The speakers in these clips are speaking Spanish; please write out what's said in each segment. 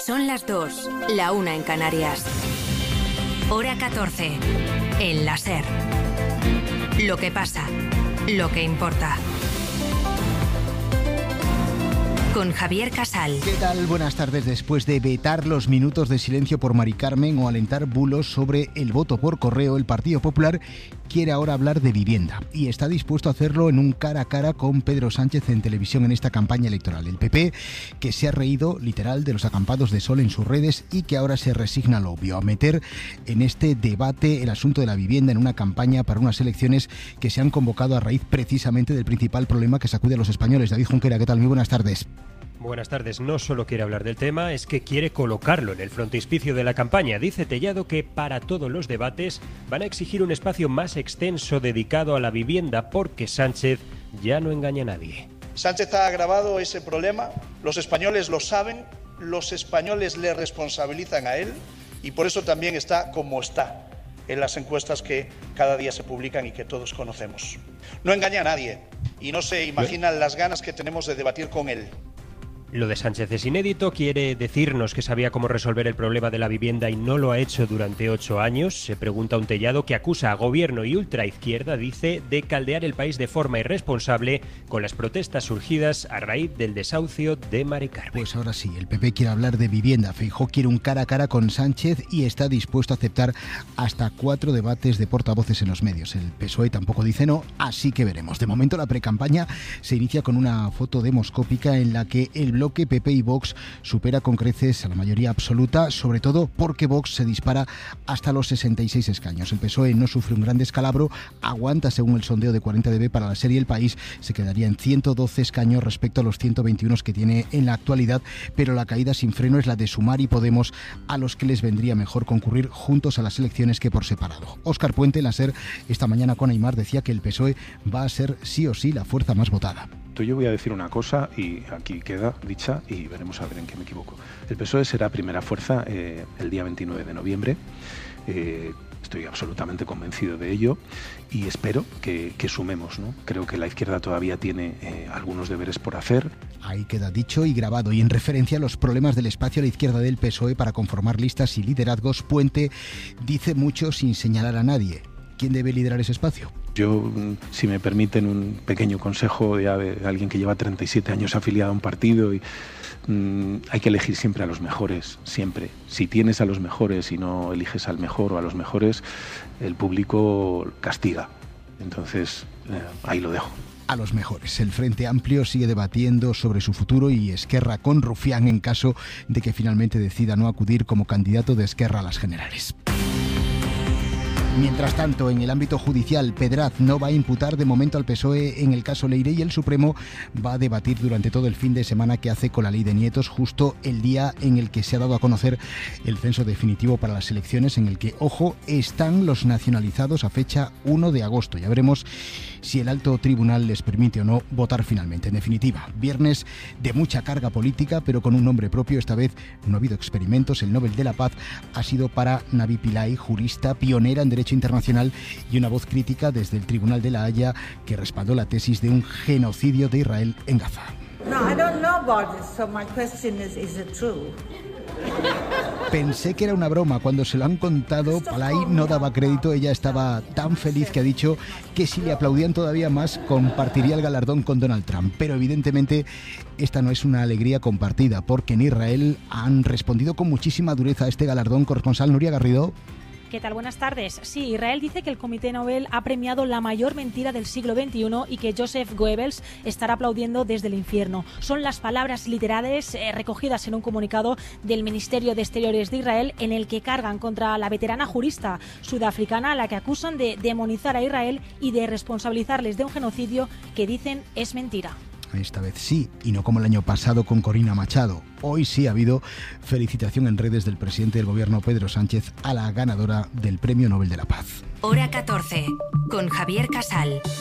Son las 2, la 1 en Canarias. Hora 14, en la SER. Lo que pasa, lo que importa. Con Javier Casal. ¿Qué tal? Buenas tardes. Después de vetar los minutos de silencio por Mari Carmen o alentar bulos sobre el voto por correo, el Partido Popular quiere ahora hablar de vivienda y está dispuesto a hacerlo en un cara a cara con Pedro Sánchez en televisión en esta campaña electoral. El PP, que se ha reído literal de los acampados de sol en sus redes y que ahora se resigna a lo obvio, a meter en este debate el asunto de la vivienda en una campaña para unas elecciones que se han convocado a raíz precisamente del principal problema que sacude a los españoles. David Junquera, ¿qué tal? Muy buenas tardes. Buenas tardes. No solo quiere hablar del tema, es que quiere colocarlo en el frontispicio de la campaña. Dice Tellado que para todos los debates van a exigir un espacio más extenso dedicado a la vivienda porque Sánchez ya no engaña a nadie. Sánchez ha agravado ese problema, los españoles lo saben, los españoles le responsabilizan a él y por eso también está como está en las encuestas que cada día se publican y que todos conocemos. No engaña a nadie y no se imaginan las ganas que tenemos de debatir con él. Lo de Sánchez es inédito, quiere decirnos que sabía cómo resolver el problema de la vivienda y no lo ha hecho durante 8 años. Se pregunta un Tellado que acusa a gobierno y ultraizquierda, dice, de caldear el país de forma irresponsable con las protestas surgidas a raíz del desahucio de Mari Carmen. Pues ahora sí, el PP quiere hablar de vivienda. Feijóo quiere un cara a cara con Sánchez y está dispuesto a aceptar hasta 4 debates de portavoces en los medios. El PSOE tampoco dice no, así que veremos. De momento la precampaña se inicia con una foto demoscópica en la que el bloque PP y Vox supera con creces a la mayoría absoluta, sobre todo porque Vox se dispara hasta los 66 escaños. El PSOE no sufre un gran descalabro, aguanta según el sondeo de 40DB para la serie El País, se quedaría en 112 escaños respecto a los 121 que tiene en la actualidad, pero la caída sin freno es la de Sumar y Podemos, a los que les vendría mejor concurrir juntos a las elecciones que por separado. Óscar Puente, en la SER, esta mañana con Aimar, decía que el PSOE va a ser sí o sí la fuerza más votada. Yo voy a decir una cosa y aquí queda dicha y veremos a ver en qué me equivoco. El PSOE será primera fuerza el día 29 de noviembre. Estoy absolutamente convencido de ello y espero que sumemos, ¿no? Creo que la izquierda todavía tiene algunos deberes por hacer. Ahí queda dicho y grabado. Y en referencia a los problemas del espacio a la izquierda del PSOE para conformar listas y liderazgos, Puente dice mucho sin señalar a nadie. ¿Quién debe liderar ese espacio? Yo, si me permiten un pequeño consejo ya de alguien que lleva 37 años afiliado a un partido, y hay que elegir siempre a los mejores, siempre. Si tienes a los mejores y no eliges al mejor o a los mejores, el público castiga. Entonces, ahí lo dejo. A los mejores. El Frente Amplio sigue debatiendo sobre su futuro y Esquerra con Rufián en caso de que finalmente decida no acudir como candidato de Esquerra a las generales. Mientras tanto, en el ámbito judicial, Pedraz no va a imputar de momento al PSOE en el caso Leire y el Supremo va a debatir durante todo el fin de semana qué hace con la ley de nietos, justo el día en el que se ha dado a conocer el censo definitivo para las elecciones, en el que, ojo, están los nacionalizados a fecha 1 de agosto. Ya veremos si el alto tribunal les permite o no votar finalmente. En definitiva, viernes de mucha carga política, pero con un nombre propio. Esta vez no ha habido experimentos. El Nobel de la Paz ha sido para Navi Pillay, jurista pionera en derecho internacional y una voz crítica desde el Tribunal de La Haya que respaldó la tesis de un genocidio de Israel en Gaza. No, I don't know about this, so my question is it true? Pensé que era una broma. Cuando se lo han contado, Pillay no daba crédito. Ella estaba tan feliz que ha dicho que si le aplaudían todavía más, compartiría el galardón con Donald Trump. Pero evidentemente esta no es una alegría compartida, porque en Israel han respondido con muchísima dureza a este galardón. Corresponsal Nuria Garrido. ¿Qué tal? Buenas tardes. Sí, Israel dice que el Comité Nobel ha premiado la mayor mentira del siglo XXI y que Joseph Goebbels estará aplaudiendo desde el infierno. Son las palabras literales recogidas en un comunicado del Ministerio de Exteriores de Israel en el que cargan contra la veterana jurista sudafricana a la que acusan de demonizar a Israel y de responsabilizarles de un genocidio que dicen es mentira. Esta vez sí, y no como el año pasado con Corina Machado. Hoy sí ha habido felicitación en redes del presidente del gobierno Pedro Sánchez a la ganadora del Premio Nobel de la Paz. Hora 14, con Javier Casal.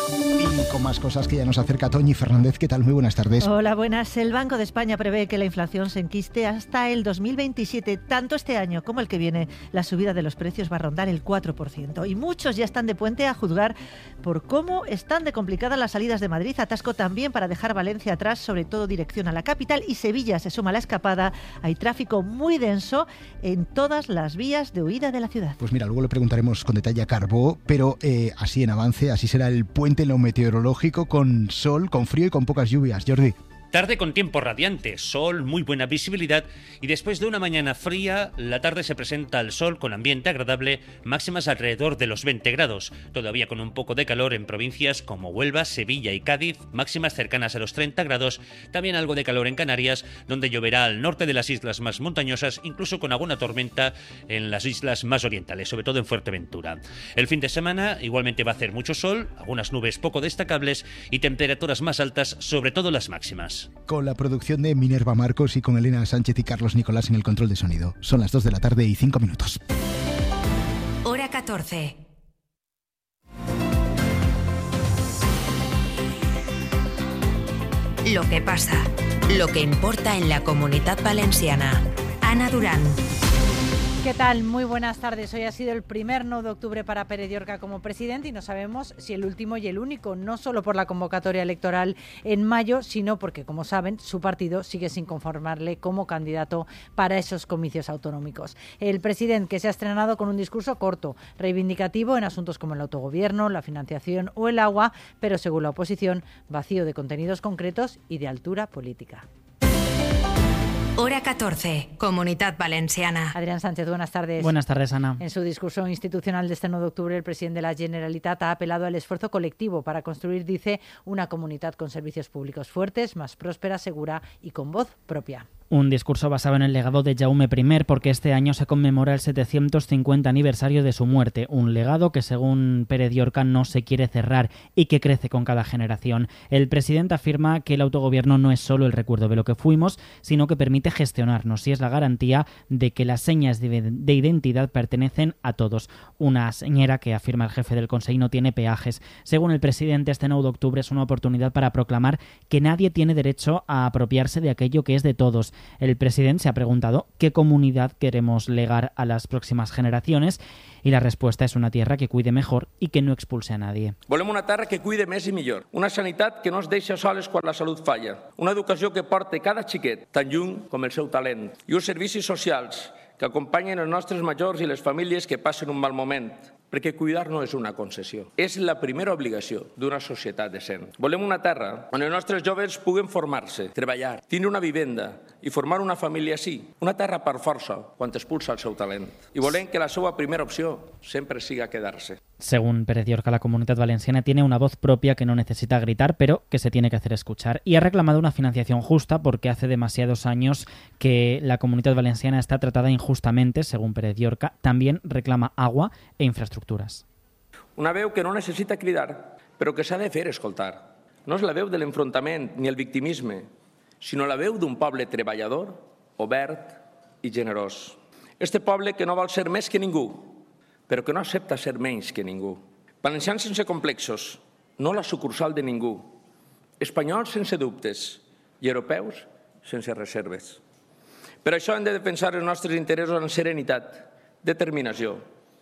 Y con más cosas que ya nos acerca Toñi Fernández. ¿Qué tal? Muy buenas tardes. Hola, buenas. El Banco de España prevé que la inflación se enquiste hasta el 2027. Tanto este año como el que viene, la subida de los precios va a rondar el 4%. Y muchos ya están de puente a juzgar por cómo están de complicadas las salidas de Madrid. Atasco también para dejar Valencia atrás, sobre todo dirección a la capital. Y Sevilla se suma a la escapada. Hay tráfico muy denso en todas las vías de huida de la ciudad. Pues mira, luego le preguntaremos con detalle a Carbó, pero así en avance, así será el puente en lo meteorológico, con sol, con frío y con pocas lluvias. Jordi. Tarde con tiempo radiante, sol, muy buena visibilidad y después de una mañana fría, la tarde se presenta al sol con ambiente agradable, máximas alrededor de los 20 grados, todavía con un poco de calor en provincias como Huelva, Sevilla y Cádiz, máximas cercanas a los 30 grados, también algo de calor en Canarias, donde lloverá al norte de las islas más montañosas, incluso con alguna tormenta en las islas más orientales, sobre todo en Fuerteventura. El fin de semana igualmente va a hacer mucho sol, algunas nubes poco destacables y temperaturas más altas, sobre todo las máximas. Con la producción de Minerva Marcos y con Elena Sánchez y Carlos Nicolás en el control de sonido. Son las 2 de la tarde y 5 minutos. Hora 14. Lo que pasa, lo que importa en la Comunitat Valenciana. Ana Durán. ¿Qué tal? Muy buenas tardes. Hoy ha sido el primer 9 de octubre para Pere Llorca como presidente y no sabemos si el último y el único, no solo por la convocatoria electoral en mayo, sino porque, como saben, su partido sigue sin conformarle como candidato para esos comicios autonómicos. El presidente, que se ha estrenado con un discurso corto, reivindicativo en asuntos como el autogobierno, la financiación o el agua, pero según la oposición, vacío de contenidos concretos y de altura política. Hora 14, Comunitat Valenciana. Adrián Sánchez, buenas tardes. Buenas tardes, Ana. En su discurso institucional de este 9 de octubre, el presidente de la Generalitat ha apelado al esfuerzo colectivo para construir, dice, una comunidad con servicios públicos fuertes, más próspera, segura y con voz propia. Un discurso basado en el legado de Jaume I, porque este año se conmemora el 750 aniversario de su muerte, un legado que, según Pere Llorca, no se quiere cerrar y que crece con cada generación. El presidente afirma que el autogobierno no es solo el recuerdo de lo que fuimos, sino que permite gestionarnos y es la garantía de que las señas de identidad pertenecen a todos. Una señera que, afirma el jefe del Consell, no tiene peajes. Según el presidente, este 9 de octubre es una oportunidad para proclamar que nadie tiene derecho a apropiarse de aquello que es de todos. El presidente se ha preguntado qué comunidad queremos legar a las próximas generaciones y la respuesta es una tierra que cuide mejor i que no expulse a nadie. Volem una terra que cuide més i millor, una sanitat que no es deixa soles quan la salut falla, una educació que porte cada xiquet tan lluny com el seu talent i uns servicis socials que acompanyen els nostres majors i les famílies que passen un mal moment, perquè cuidar no és una concessió, és la primera obligació d'una societat decent. Volem una terra on els nostres joves puguen formar-se, treballar, tindre una vivenda i formar una família així, una terra per força quan expulsa el seu talent. I volem que la seva primera opció sempre siga quedar-se. Según Pere Llorca, la Comunitat Valenciana tiene una voz propia que no necesita gritar, pero que se tiene que hacer escuchar. Y ha reclamado una financiación justa porque hace demasiados años que la Comunitat Valenciana está tratada injustamente, según Pere Llorca. También reclama agua e infraestructuras. Una veu que no necessita cridar, però que s'ha de fer escoltar. No és la veu de l'enfrontament ni el victimisme, sinó la veu d'un poble treballador, obert i generós. Este poble que no vol ser més que ningú, però que no accepta ser menys que ningú. Valencians sense complexos, no la sucursal de ningú. Espanyols sense dubtes i europeus sense reserves. Per això hem de defensar els nostres interessos amb serenitat, determinació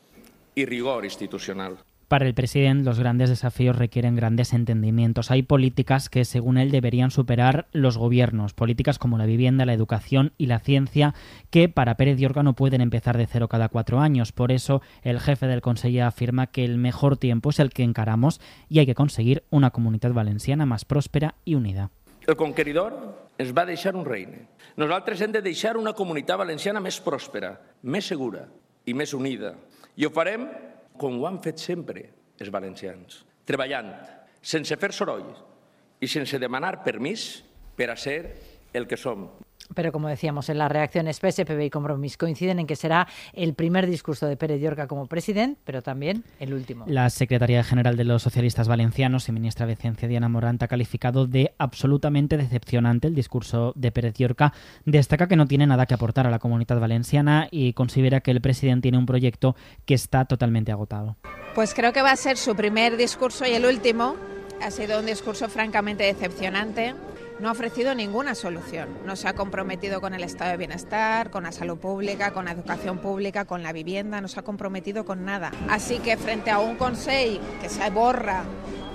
y rigor institucional. Para el presidente, los grandes desafíos requieren grandes entendimientos. Hay políticas que, según él, deberían superar los gobiernos. Políticas como la vivienda, la educación y la ciencia, que para Pere Llorca no pueden empezar de cero cada 4 años. Por eso, el jefe del Consell afirma que el mejor tiempo es el que encaramos y hay que conseguir una comunitat valenciana más próspera y unida. El conqueridor ens va deixar un regne. Nosaltres hem de deixar una comunitat valenciana més pròspera, més segura i més unida. I ho farem com ho han fet sempre els valencians, treballant, sense fer soroll i sense demanar permís per a ser el que som. Pero como decíamos, en las reacciones PSPV y Compromís coinciden en que será el primer discurso de Pere Llorca como presidente, pero también el último. La secretaria general de los socialistas valencianos y ministra de Ciencia, Diana Morant, ha calificado de absolutamente decepcionante el discurso de Pere Llorca. Destaca que no tiene nada que aportar a la comunidad valenciana y considera que el presidente tiene un proyecto que está totalmente agotado. Pues creo que va a ser su primer discurso y el último, Ha sido un discurso francamente decepcionante. No ha ofrecido ninguna solución. No se ha comprometido con el estado de bienestar, con la salud pública, con la educación pública, con la vivienda. No se ha comprometido con nada. Así que frente a un Consell que se borra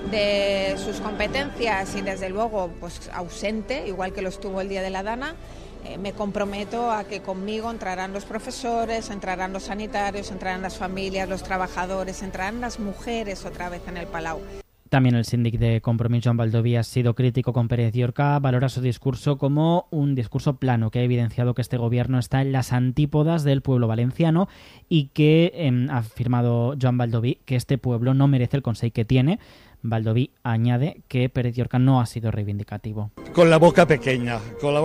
de sus competencias y desde luego pues ausente, igual que lo estuvo el día de la Dana, me comprometo a que conmigo entrarán los profesores, entrarán los sanitarios, entrarán las familias, los trabajadores, entrarán las mujeres otra vez en el Palau. También el síndic de Compromís, Joan Baldoví, ha sido crítico con Pérez Llorca, valora su discurso como un discurso plano que ha evidenciado que este gobierno está en las antípodas del pueblo valenciano y que ha afirmado Joan Baldoví que este pueblo no merece el Consell que tiene. Baldoví añade que Pérez Llorca no ha sido reivindicativo. Con la boca pequeña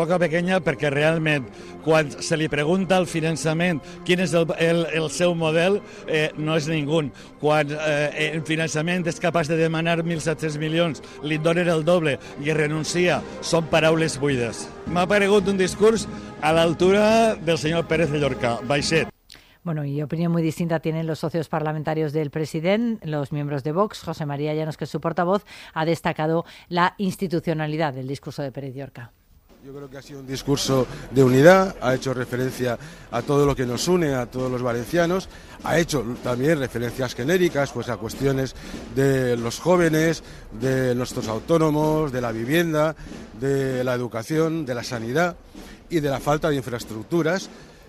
perquè realment quan se li pregunta al finançament quin és el seu model, no és ningú. Quan el finançament és capaç de demanar 1.700 milions, li donen el doble i renuncia, són paraules buides. M'ha paregut un discurs a l'altura del senyor Pérez de Llorca, baixet. Bueno, y opinión muy distinta tienen los socios parlamentarios del presidente, los miembros de Vox. José María Llanos, que es su portavoz, ha destacado la institucionalidad del discurso de Pérez Llorca. Yo creo que ha sido un discurso de unidad, ha hecho referencia a todo lo que nos une, a todos los valencianos, ha hecho también referencias genéricas pues a cuestiones de los jóvenes, de nuestros autónomos, de la vivienda, de la educación, de la sanidad y de la falta de infraestructuras.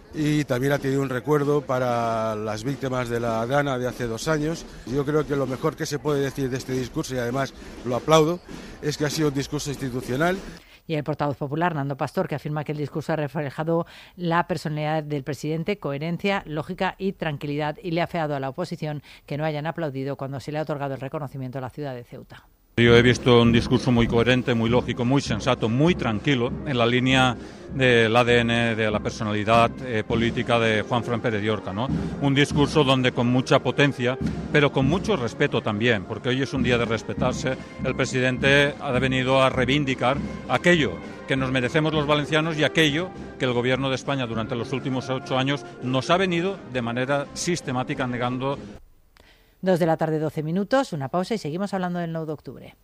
Y también ha tenido un recuerdo para las víctimas de la Dana de hace 2 años. Yo creo que lo mejor que se puede decir de este discurso, y además lo aplaudo, es que ha sido un discurso institucional. Y el portavoz popular, Nando Pastor, que afirma que el discurso ha reflejado la personalidad del presidente, coherencia, lógica y tranquilidad, y le ha afeado a la oposición que no hayan aplaudido cuando se le ha otorgado el reconocimiento a la ciudad de Ceuta. Yo he visto un discurso muy coherente, muy lógico, muy sensato, muy tranquilo, en la línea del ADN, de la personalidad política de Juanfran Pérez Llorca, ¿no? Un discurso donde con mucha potencia, pero con mucho respeto también, porque hoy es un día de respetarse. El presidente ha venido a reivindicar aquello que nos merecemos los valencianos y aquello que el Gobierno de España durante los últimos 8 años nos ha venido de manera sistemática negando. 2 de la tarde, 12 minutos, una pausa y seguimos hablando del 9 de octubre.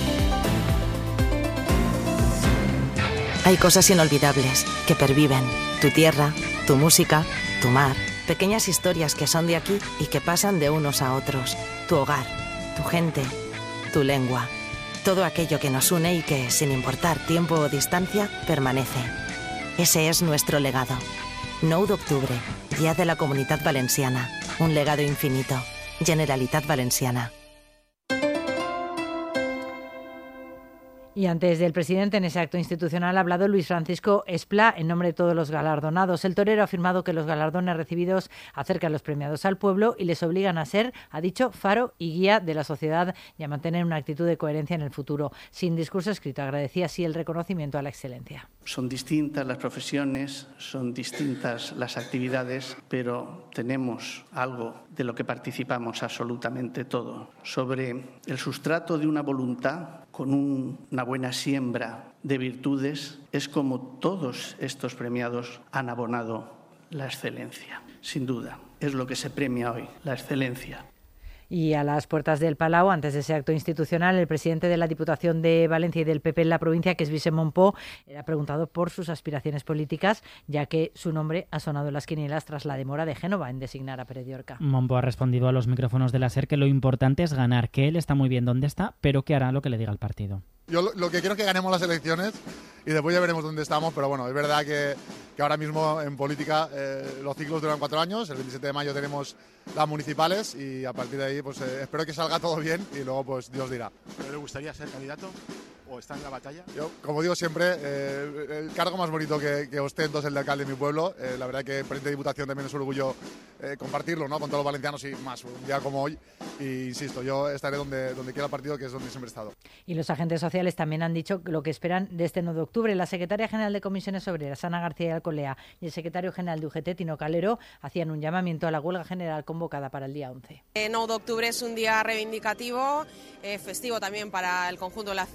Hay cosas inolvidables que perviven. Tu tierra, tu música, tu mar. Pequeñas historias que son de aquí y que pasan de unos a otros. Tu hogar, tu gente, tu lengua. Todo aquello que nos une y que, sin importar tiempo o distancia, permanece. Ese es nuestro legado. 9 de octubre, Día de la Comunitat Valenciana. Un legado infinito. Generalitat Valenciana. Y antes del presidente, en ese acto institucional, ha hablado Luis Francisco Esplá en nombre de todos los galardonados. El torero ha afirmado que los galardones recibidos acercan a los premiados al pueblo y les obligan a ser, ha dicho, faro y guía de la sociedad y a mantener una actitud de coherencia en el futuro. Sin discurso escrito, agradecía así el reconocimiento a la excelencia. Son distintas las profesiones, son distintas las actividades, pero tenemos algo de lo que participamos absolutamente todo. Sobre el sustrato de una voluntad con una buena siembra de virtudes, es como todos estos premiados han abonado la excelencia. Sin duda, es lo que se premia hoy, la excelencia. Y a las puertas del Palau, antes de ese acto institucional, el presidente de la Diputación de Valencia y del PP en la provincia, que es Vicent Montpó, era preguntado por sus aspiraciones políticas, ya que su nombre ha sonado en las quinielas tras la demora de Génova en designar a Pérez Llorca. Montpó ha respondido a los micrófonos de la SER que lo importante es ganar, que él está muy bien donde está, pero que hará lo que le diga el partido. Yo lo que quiero es que ganemos las elecciones y después ya veremos dónde estamos, pero bueno, es verdad que ahora mismo en política los ciclos duran 4 años, el 27 de mayo tenemos las municipales y a partir de ahí pues espero que salga todo bien y luego pues Dios dirá. ¿Pero le gustaría ser candidato o está en la batalla? Yo, como digo siempre, el cargo más bonito que ostento es el de alcalde de mi pueblo. La verdad que presidente de Diputación también es un orgullo compartirlo, ¿no?, con todos los valencianos y más un día como hoy. Y insisto, yo estaré donde quiera el partido, que es donde siempre he estado. Y los agentes sociales también han dicho lo que esperan de este 9 de octubre. La secretaria general de Comisiones Obreras, Ana García de Alcolea, y el secretario general de UGT, Tino Calero, hacían un llamamiento a la huelga general convocada para el día 11. El 9 de octubre es un día reivindicativo, festivo también para el conjunto de la ciudadanía.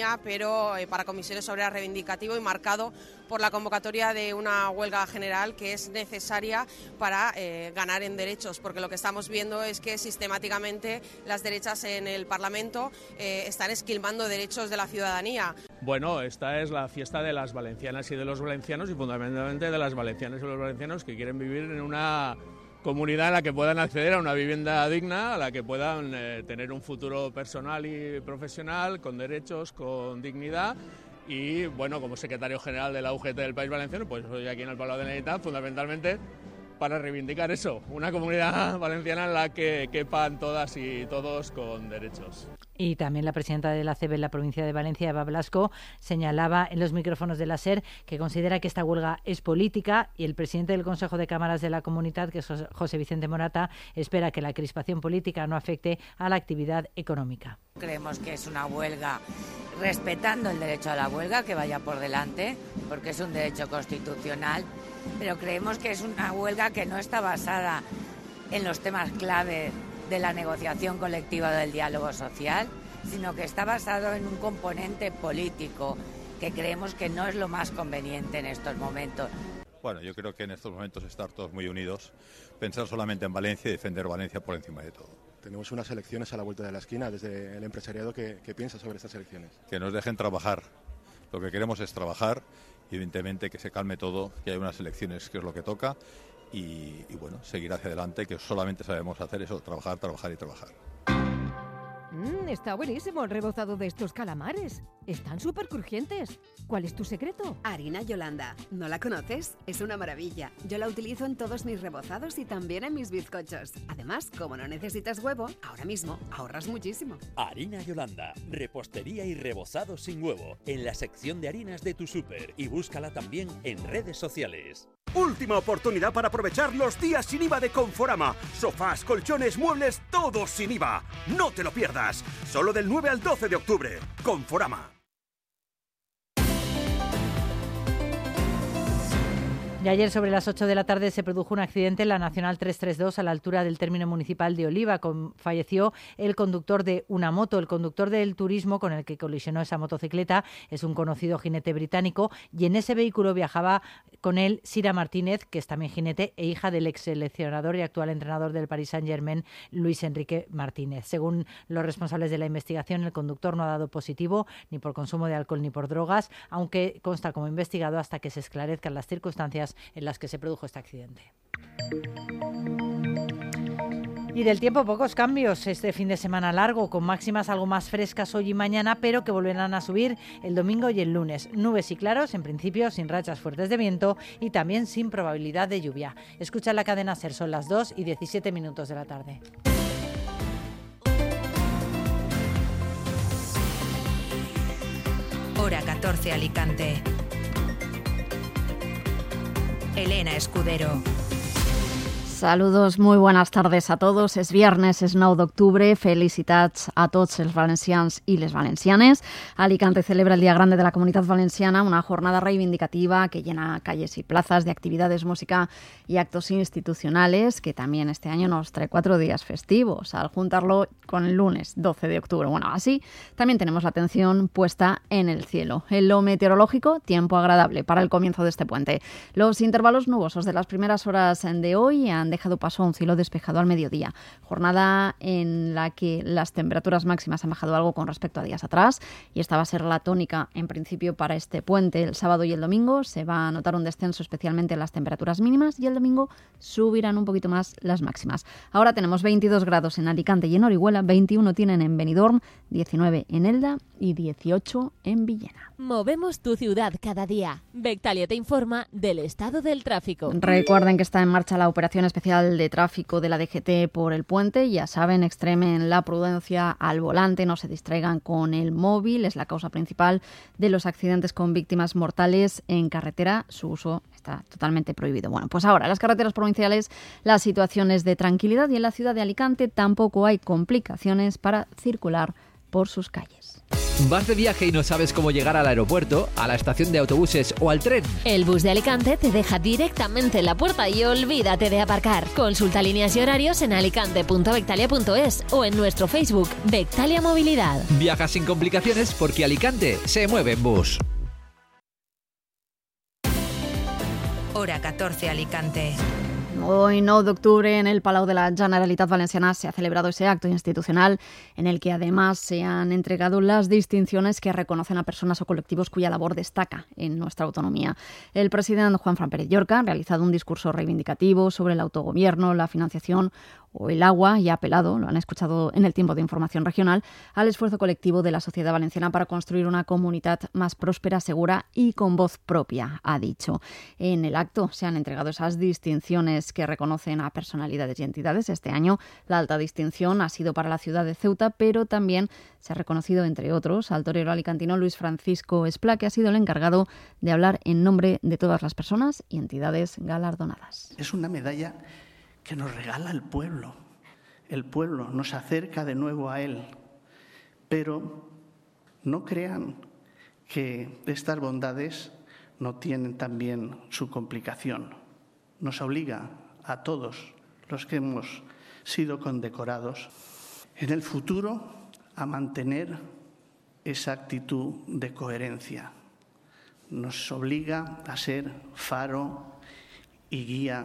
ciudadanía, pero para Comisiones Obreras reivindicativo y marcado por la convocatoria de una huelga general que es necesaria para ganar en derechos, porque lo que estamos viendo es que sistemáticamente las derechas en el Parlamento están esquilmando derechos de la ciudadanía. Bueno, esta es la fiesta de las valencianas y de los valencianos y fundamentalmente de las valencianas y los valencianos que quieren vivir en una comunidad en la que puedan acceder a una vivienda digna, a la que puedan tener un futuro personal y profesional, con derechos, con dignidad. Y bueno, como secretario general de la UGT del País Valenciano, pues estoy aquí en el Palau de la Generalitat fundamentalmente para reivindicar eso, una comunidad valenciana en la que quepan todas y todos con derechos. Y también la presidenta de la CEB en la provincia de Valencia, Eva Blasco, señalaba en los micrófonos de la SER que considera que esta huelga es política, y el presidente del Consejo de Cámaras de la Comunidad, que es José Vicente Morata, espera que la crispación política no afecte a la actividad económica. Creemos que es una huelga respetando el derecho a la huelga, que vaya por delante, porque es un derecho constitucional, pero creemos que es una huelga que no está basada en los temas clave de la negociación colectiva del diálogo social, sino que está basado en un componente político que creemos que no es lo más conveniente en estos momentos. Bueno, yo creo que en estos momentos estar todos muy unidos, pensar solamente en Valencia y defender Valencia por encima de todo. Tenemos unas elecciones a la vuelta de la esquina, desde el empresariado, ¿qué piensa sobre estas elecciones? Que nos dejen trabajar. Lo que queremos es trabajar, y evidentemente que se calme todo, que haya unas elecciones, que es lo que toca, y bueno, seguir hacia adelante, que solamente sabemos hacer eso, trabajar, trabajar y trabajar. Está buenísimo el rebozado de estos calamares. Están súper crujientes. ¿Cuál es tu secreto? Harina Yolanda. ¿No la conoces? Es una maravilla. Yo la utilizo en todos mis rebozados y también en mis bizcochos. Además, como no necesitas huevo, ahora mismo ahorras muchísimo. Harina Yolanda. Repostería y rebozado sin huevo. En la sección de harinas de tu súper. Y búscala también en redes sociales. Última oportunidad para aprovechar los días sin IVA de Conforama. Sofás, colchones, muebles, todos sin IVA. No te lo pierdas. Solo del 9 al 12 de octubre. Conforama. Y ayer sobre las 8 de la tarde se produjo un accidente en la Nacional 332 a la altura del término municipal de Oliva. Falleció el conductor de una moto. El conductor del turismo con el que colisionó esa motocicleta es un conocido jinete británico, y en ese vehículo viajaba con él Sira Martínez, que es también jinete e hija del ex seleccionador y actual entrenador del Paris Saint-Germain, Luis Enrique Martínez. Según los responsables de la investigación, el conductor no ha dado positivo ni por consumo de alcohol ni por drogas, aunque consta como investigado hasta que se esclarezcan las circunstancias en las que se produjo este accidente. Y del tiempo, pocos cambios este fin de semana largo, con máximas algo más frescas hoy y mañana, pero que volverán a subir el domingo y el lunes. Nubes y claros, en principio sin rachas fuertes de viento y también sin probabilidad de lluvia. Escucha la cadena SER, son las 2:17 de la tarde. Hora 14, Alicante. Elena Escudero. Saludos, muy buenas tardes a todos. És viernes, és 9 d'octubre. Felicitats a tots els valencians i les valencianes. Alicante celebra el Día Grande de la Comunidad Valenciana, una jornada reivindicativa que llena calles y plazas de actividades, música y actos institucionales, que también este año nos trae 4 días festivos, al juntarlo con el lunes 12 de octubre. Bueno, así también tenemos la atención puesta en el cielo. En lo meteorológico, tiempo agradable para el comienzo de este puente. Los intervalos nubosos de las primeras horas de hoy han dejado paso a un cielo despejado al mediodía. Jornada en la que las temperaturas máximas han bajado algo con respecto a días atrás, y esta va a ser la tónica en principio para este puente. El sábado y el domingo se va a notar un descenso especialmente en las temperaturas mínimas, y el domingo subirán un poquito más las máximas. Ahora tenemos 22 grados en Alicante y en Orihuela, 21 tienen en Benidorm, 19 en Elda y 18 en Villena. Movemos tu ciudad cada día. Bectalia te informa del estado del tráfico. Recuerden que está en marcha la operación especial de tráfico de la DGT por el puente. Ya saben, extremen la prudencia al volante, no se distraigan con el móvil. Es la causa principal de los accidentes con víctimas mortales en carretera. Su uso está totalmente prohibido. Bueno, pues ahora, en las carreteras provinciales la situación es de tranquilidad, y en la ciudad de Alicante tampoco hay complicaciones para circular por sus calles. ¿Vas de viaje y no sabes cómo llegar al aeropuerto, a la estación de autobuses o al tren? El bus de Alicante te deja directamente en la puerta y olvídate de aparcar. Consulta líneas y horarios en alicante.bectalia.es o en nuestro Facebook Bectalia Movilidad. Viaja sin complicaciones porque Alicante se mueve en bus. Hora 14 Alicante. Hoy, 9 de octubre, en el Palau de la Generalitat Valenciana se ha celebrado ese acto institucional en el que además se han entregado las distinciones que reconocen a personas o colectivos cuya labor destaca en nuestra autonomía. El presidente Juanfran Pérez Llorca ha realizado un discurso reivindicativo sobre el autogobierno, la financiación o el agua y ha apelado, lo han escuchado en el tiempo de información regional, al esfuerzo colectivo de la sociedad valenciana para construir una comunidad más próspera, segura y con voz propia, ha dicho. En el acto se han entregado esas distinciones que reconocen a personalidades y entidades. Este año la alta distinción ha sido para la ciudad de Ceuta, pero también se ha reconocido, entre otros, al torero alicantino Luis Francisco Esplá, que ha sido el encargado de hablar en nombre de todas las personas y entidades galardonadas. Es una medalla que nos regala el pueblo. El pueblo nos acerca de nuevo a él. Pero no crean que estas bondades no tienen también su complicación. Nos obliga a todos los que hemos sido condecorados en el futuro a mantener esa actitud de coherencia. Nos obliga a ser faro y guía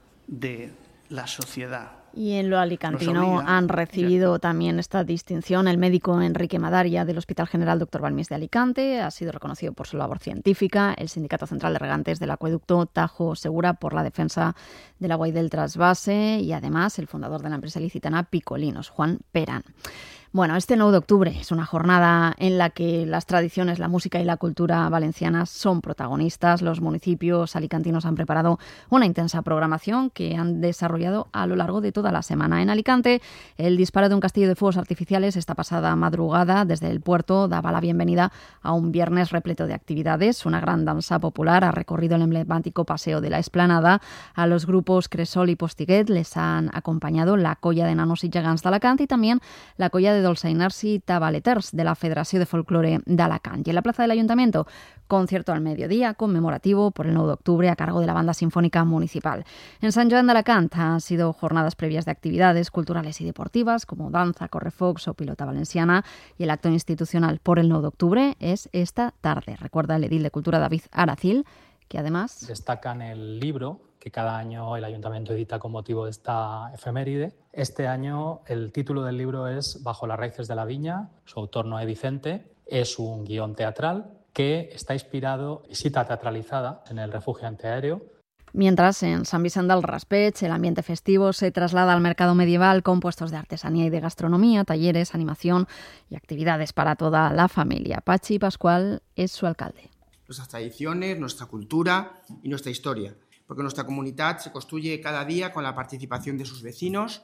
de la sociedad. Y en lo alicantino han recibido también esta distinción el médico Enrique Madaria del Hospital General Dr. Balmis de Alicante. Ha sido reconocido por su labor científica el Sindicato Central de Regantes del Acueducto Tajo Segura por la defensa del agua y del trasvase y además el fundador de la empresa licitana Picolinos, Juan Perán. Bueno, este 9 de octubre es una jornada en la que las tradiciones, la música y la cultura valencianas son protagonistas. Los municipios alicantinos han preparado una intensa programación que han desarrollado a lo largo de toda la semana. En Alicante, el disparo de un castillo de fuegos artificiales esta pasada madrugada desde el puerto daba la bienvenida a un viernes repleto de actividades. Una gran danza popular ha recorrido el emblemático paseo de la Esplanada. A los grupos Cresol y Postiguet les han acompañado la Colla de Nanos y Gegants d'Alacant y también la Colla de Dolçainars y Tabaleters de la Federació de Folklore d'Alacant. Y en la plaza del Ayuntamiento, concierto al mediodía conmemorativo por el 9 de octubre a cargo de la Banda Sinfónica Municipal. En Sant Joan d'Alacant han sido jornadas previas de actividades culturales y deportivas como danza, correfocs o pilota valenciana y el acto institucional por el 9 de octubre es esta tarde. Recuerda el edil de Cultura David Aracil, que además destacan el libro que cada año el Ayuntamiento edita con motivo de esta efeméride. Este año el título del libro es Bajo las raíces de la viña, su autor Noé Vicente. Es un guión teatral que está inspirado y cita teatralizada en el refugio antiaéreo. Mientras en San Vicente del Raspeig el ambiente festivo se traslada al mercado medieval con puestos de artesanía y de gastronomía, talleres, animación y actividades para toda la familia. Pachi Pascual es su alcalde. Nuestras tradiciones, nuestra cultura y nuestra historia, porque nuestra comunidad se construye cada día con la participación de sus vecinos.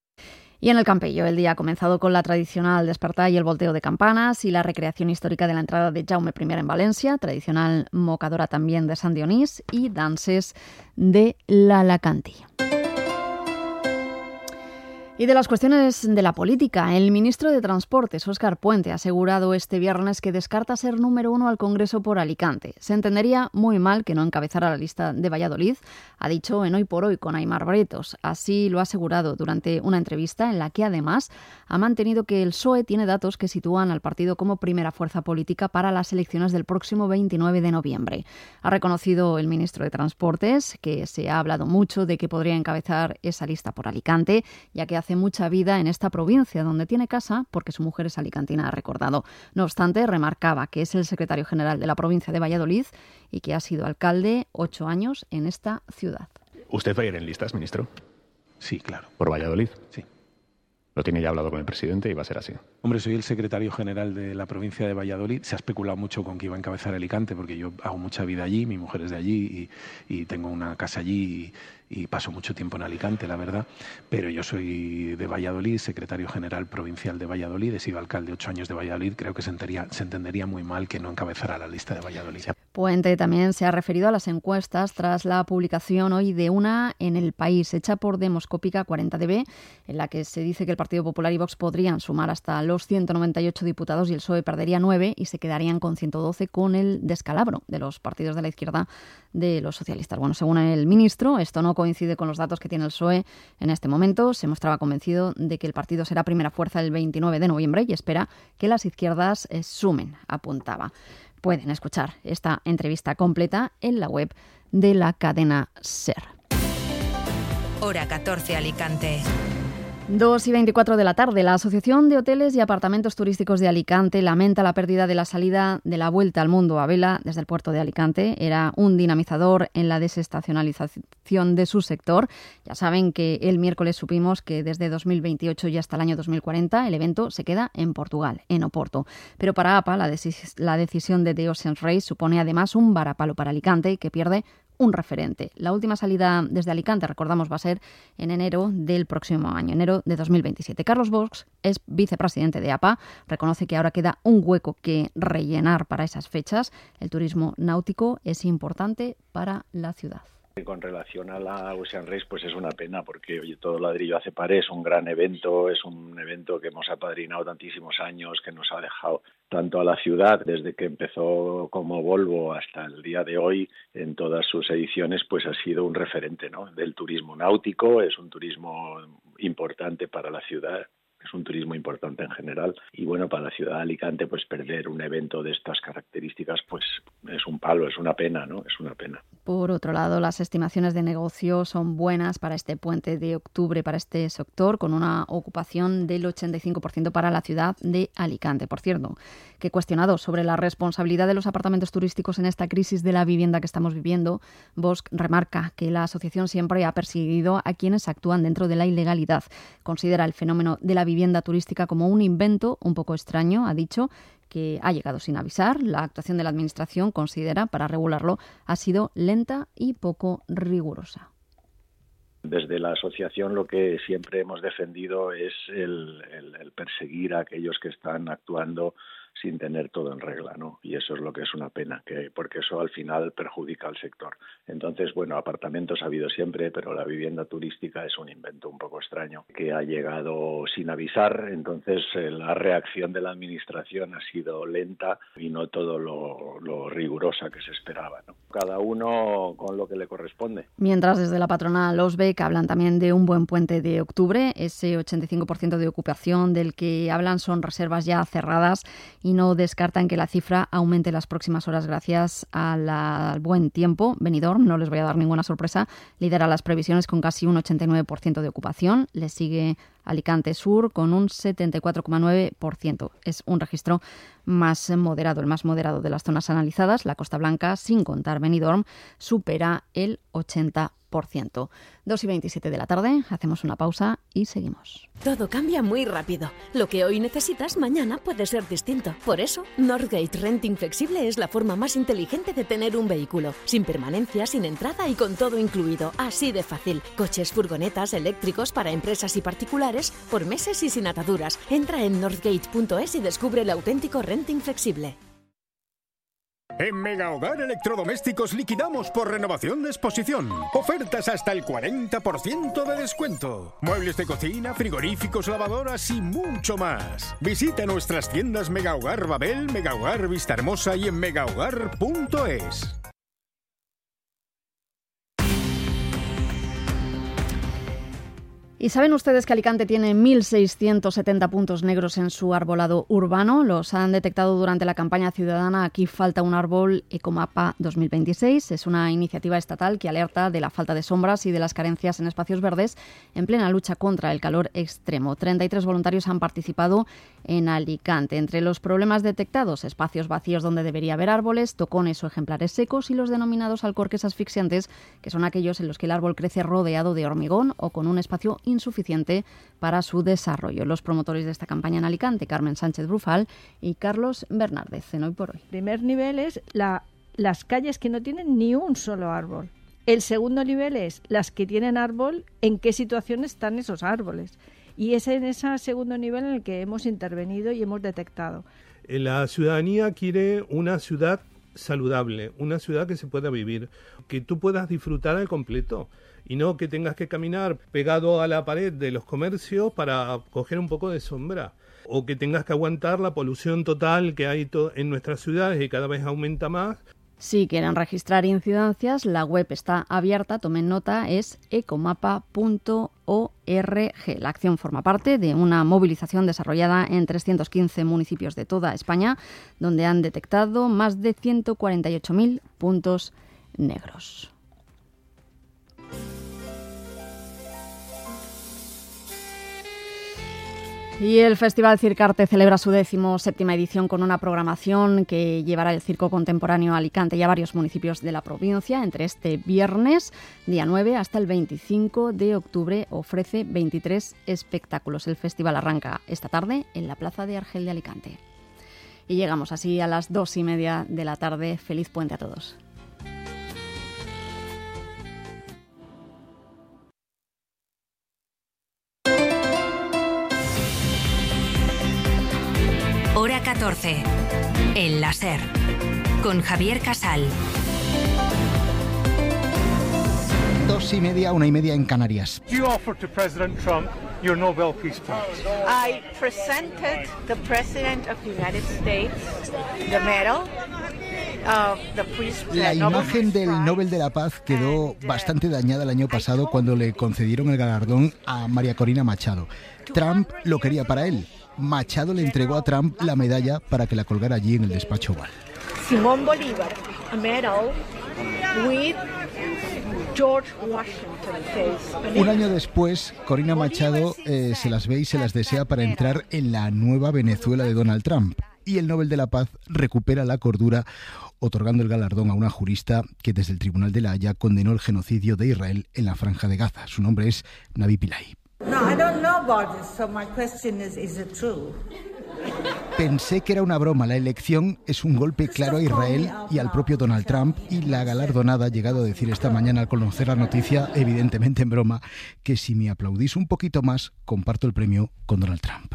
Y en el Campello, el día ha comenzado con la tradicional despertar y el volteo de campanas y la recreación histórica de la entrada de Jaume I en Valencia, tradicional mocadora también de Sant Dionís y danses de l'Alacantí. Y de las cuestiones de la política, el ministro de Transportes, Óscar Puente, ha asegurado este viernes que descarta ser número 1 al Congreso por Alicante. Se entendería muy mal que no encabezara la lista de Valladolid, ha dicho en Hoy por Hoy con Aimar Bretos. Así lo ha asegurado durante una entrevista en la que además ha mantenido que el PSOE tiene datos que sitúan al partido como primera fuerza política para las elecciones del próximo 29 de noviembre. Ha reconocido el ministro de Transportes que se ha hablado mucho de que podría encabezar esa lista por Alicante, ya que hace mucha vida en esta provincia donde tiene casa porque su mujer es alicantina, ha recordado. No obstante, remarcaba que es el secretario general de la provincia de Valladolid y que ha sido alcalde 8 años en esta ciudad. ¿Usted va a ir en listas, ministro? Sí, claro. ¿Por Valladolid? Sí. Lo tiene ya hablado con el presidente y va a ser así. Hombre, soy el secretario general de la provincia de Valladolid. Se ha especulado mucho con que iba a encabezar Alicante porque yo hago mucha vida allí, mi mujer es de allí y tengo una casa allí y paso mucho tiempo en Alicante, la verdad, pero yo soy de Valladolid, secretario general provincial de Valladolid, he sido alcalde 8 años de Valladolid, creo que se entendería muy mal que no encabezara la lista de Valladolid. Puente también se ha referido a las encuestas tras la publicación hoy de una en El País, hecha por Demoscópica 40DB, en la que se dice que el Partido Popular y Vox podrían sumar hasta los 198 diputados y el PSOE perdería 9 y se quedarían con 112 con el descalabro de los partidos de la izquierda de los socialistas. Bueno, según el ministro, esto no coincide con los datos que tiene el PSOE en este momento. Se mostraba convencido de que el partido será primera fuerza el 29 de noviembre y espera que las izquierdas sumen, apuntaba. Pueden escuchar esta entrevista completa en la web de la cadena SER. Hora 14 Alicante. 2:24 de la tarde. La Asociación de Hoteles y Apartamentos Turísticos de Alicante lamenta la pérdida de la salida de la Vuelta al Mundo a vela desde el puerto de Alicante. Era un dinamizador en la desestacionalización de su sector. Ya saben que el miércoles supimos que desde 2028 y hasta el año 2040 el evento se queda en Portugal, en Oporto. Pero para APA la decisión de The Ocean Race supone además un varapalo para Alicante, que pierde un referente. La última salida desde Alicante, recordamos, va a ser en enero del próximo año, enero de 2027. Carlos Bosch es vicepresidente de APA, reconoce que ahora queda un hueco que rellenar para esas fechas. El turismo náutico es importante para la ciudad. Con relación a la Ocean Race, pues es una pena porque oye, todo ladrillo hace pared, es un gran evento, es un evento que hemos apadrinado tantísimos años, que nos ha dejado tanto a la ciudad desde que empezó como Volvo hasta el día de hoy en todas sus ediciones, pues ha sido un referente, ¿no?, del turismo náutico, es un turismo importante para la ciudad. Es un turismo importante en general y bueno, para la ciudad de Alicante pues perder un evento de estas características pues es un palo, es una pena, ¿no? Es una pena. Por otro lado, las estimaciones de negocio son buenas para este puente de octubre, para este sector, con una ocupación del 85% para la ciudad de Alicante. Por cierto, que cuestionado sobre la responsabilidad de los apartamentos turísticos en esta crisis de la vivienda que estamos viviendo, Bosch remarca que la asociación siempre ha perseguido a quienes actúan dentro de la ilegalidad. Considera el fenómeno de la vivienda turística como un invento un poco extraño, ha dicho, que ha llegado sin avisar. La actuación de la Administración, considera, para regularlo, ha sido lenta y poco rigurosa. Desde la asociación lo que siempre hemos defendido es el perseguir a aquellos que están actuando sin tener todo en regla, ¿no? Y eso es lo que es una pena, porque eso al final perjudica al sector. Entonces, bueno, apartamentos ha habido siempre, pero la vivienda turística es un invento un poco extraño que ha llegado sin avisar. Entonces, la reacción de la Administración ha sido lenta y no todo lo rigurosa que se esperaba, ¿no? Cada uno con lo que le corresponde. Mientras desde la patronal Osbec hablan también de un buen puente de octubre, ese 85% de ocupación del que hablan son reservas ya cerradas y no descartan que la cifra aumente las próximas horas gracias al buen tiempo. Benidorm, no les voy a dar ninguna sorpresa, lidera las previsiones con casi un 89% de ocupación. Le sigue Alicante Sur con un 74,9%. Es un registro más moderado, el más moderado de las zonas analizadas. La Costa Blanca, sin contar Benidorm, supera el 80%. 2:27 de la tarde, hacemos una pausa y seguimos. Todo cambia muy rápido. Lo que hoy necesitas, mañana puede ser distinto. Por eso, Northgate Renting Flexible es la forma más inteligente de tener un vehículo. Sin permanencia, sin entrada y con todo incluido. Así de fácil. Coches, furgonetas, eléctricos para empresas y particulares, por meses y sin ataduras. Entra en northgate.es y descubre el auténtico renting flexible. En Mega Hogar Electrodomésticos liquidamos por renovación de exposición. Ofertas hasta el 40% de descuento. Muebles de cocina, frigoríficos, lavadoras y mucho más. Visita nuestras tiendas Mega Hogar Babel, Mega Hogar Vistahermosa y en megahogar.es. ¿Y saben ustedes que Alicante tiene 1.670 puntos negros en su arbolado urbano? Los han detectado durante la campaña ciudadana Aquí falta un árbol Ecomapa 2026. Es una iniciativa estatal que alerta de la falta de sombras y de las carencias en espacios verdes en plena lucha contra el calor extremo. 33 voluntarios han participado en Alicante. Entre los problemas detectados, espacios vacíos donde debería haber árboles, tocones o ejemplares secos y los denominados alcorques asfixiantes, que son aquellos en los que el árbol crece rodeado de hormigón o con un espacio insuficiente para su desarrollo. Los promotores de esta campaña en Alicante, Carmen Sánchez Brufal y Carlos Bernárdez, en Hoy por Hoy. El primer nivel es las calles que no tienen ni un solo árbol. El segundo nivel es las que tienen árbol, en qué situación están esos árboles. Y es en ese segundo nivel en el que hemos intervenido y hemos detectado. La ciudadanía quiere una ciudad saludable, una ciudad que se pueda vivir, que tú puedas disfrutar al completo y no que tengas que caminar pegado a la pared de los comercios para coger un poco de sombra, o que tengas que aguantar la polución total que hay en nuestras ciudades y cada vez aumenta más. Si quieren registrar incidencias, la web está abierta, tomen nota, es ecomapa.org. La acción forma parte de una movilización desarrollada en 315 municipios de toda España, donde han detectado más de 148.000 puntos negros. Y el Festival Circarte celebra su 17ª edición con una programación que llevará el circo contemporáneo a Alicante y a varios municipios de la provincia. Entre este viernes, día 9, hasta el 25 de octubre, ofrece 23 espectáculos. El festival arranca esta tarde en la Plaza de Argel de Alicante. Y llegamos así a las 2:30 de la tarde. Feliz puente a todos. Hora 14. El láser. Con Javier Casal. 2:30, 1:30 en Canarias. You offered to President Trump your Nobel Peace Prize. I presented the President of the United States the medal of the Peace Prize. La imagen del Nobel de la Paz quedó bastante dañada el año pasado cuando le concedieron el galardón a María Corina Machado. Trump lo quería para él. Machado le entregó a Trump la medalla para que la colgara allí en el despacho Oval. Simón Bolívar, a medal with George Washington face. Un año después, Corina Machado se las ve y se las desea para entrar en la nueva Venezuela de Donald Trump. Y el Nobel de la Paz recupera la cordura otorgando el galardón a una jurista que desde el Tribunal de la Haya condenó el genocidio de Israel en la Franja de Gaza. Su nombre es Navi Pillay. No, I don't know about this, so my question is it true? Pensé que era una broma. La elección es un golpe claro a Israel y al propio Donald Trump, y la galardonada ha llegado a decir esta mañana al conocer la noticia, evidentemente en broma, que si me aplaudís un poquito más, comparto el premio con Donald Trump.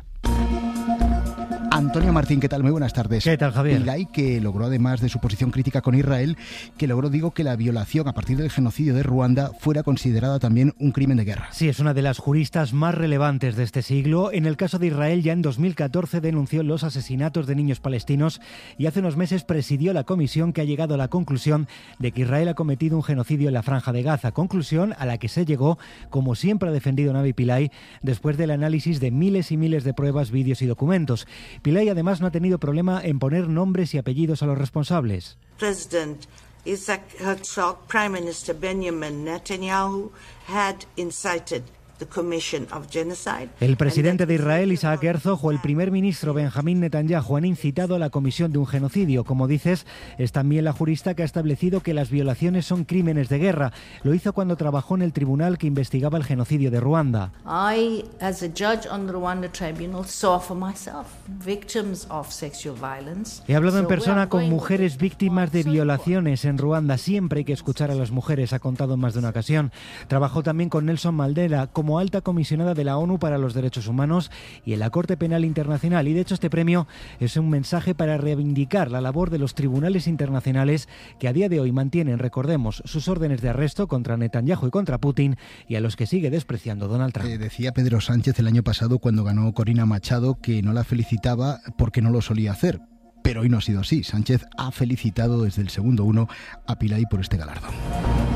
Antonio Martín, ¿qué tal? Muy buenas tardes. ¿Qué tal, Javier? Pillay, que logró, además de su posición crítica con Israel, que logró, que la violación a partir del genocidio de Ruanda fuera considerada también un crimen de guerra. Sí, es una de las juristas más relevantes de este siglo. En el caso de Israel, ya en 2014 denunció los asesinatos de niños palestinos y hace unos meses presidió la comisión que ha llegado a la conclusión de que Israel ha cometido un genocidio en la Franja de Gaza. Conclusión a la que se llegó, como siempre ha defendido Navi Pillay, después del análisis de miles y miles de pruebas, vídeos y documentos. Pillay además no ha tenido problema en poner nombres y apellidos a los responsables. President Isaac Herzog, Prime Minister Benjamin Netanyahu had incited the commission of genocide. El presidente de Israel, Isaac Herzog, o el primer ministro Benjamín Netanyahu han incitado a la comisión de un genocidio. Como dices, es también la jurista que ha establecido que las violaciones son crímenes de guerra. Lo hizo cuando trabajó en el tribunal que investigaba el genocidio de Ruanda. I, as a judge on the Rwanda Tribunal, saw for myself victims of sexual violence. He hablado en persona con mujeres víctimas de violaciones en Ruanda. Siempre hay que escuchar a las mujeres, ha contado en más de una ocasión. Trabajó también con Nelson Mandela como alta comisionada de la ONU para los Derechos Humanos y en la Corte Penal Internacional. Y de hecho este premio es un mensaje para reivindicar la labor de los tribunales internacionales que a día de hoy mantienen, recordemos, sus órdenes de arresto contra Netanyahu y contra Putin, y a los que sigue despreciando Donald Trump. Decía Pedro Sánchez el año pasado cuando ganó Corina Machado que no la felicitaba porque no lo solía hacer. Pero hoy no ha sido así. Sánchez ha felicitado desde el segundo uno a Pillay por este galardón.